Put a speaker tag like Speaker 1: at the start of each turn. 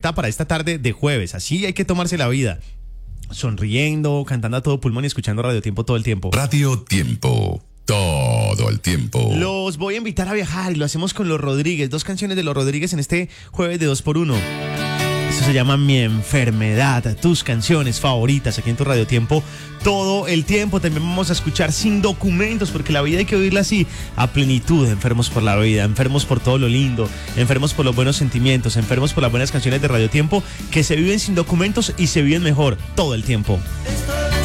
Speaker 1: perfecta para esta tarde de jueves. Así hay que tomarse la vida. Sonriendo, cantando a todo pulmón y escuchando Radio Tiempo todo el tiempo.
Speaker 2: Radio Tiempo, todo el tiempo.
Speaker 1: Los voy a invitar a viajar y lo hacemos con Los Rodríguez. 2 canciones de Los Rodríguez en este jueves de 2x1. Eso se llama Mi Enfermedad. Tus canciones favoritas aquí en tu Radio Tiempo todo el tiempo. También vamos a escuchar Sin Documentos, porque la vida hay que vivirla así, a plenitud. Enfermos por la vida, enfermos por todo lo lindo, enfermos por los buenos sentimientos, enfermos por las buenas canciones de Radio Tiempo que se viven sin documentos y se viven mejor todo el tiempo.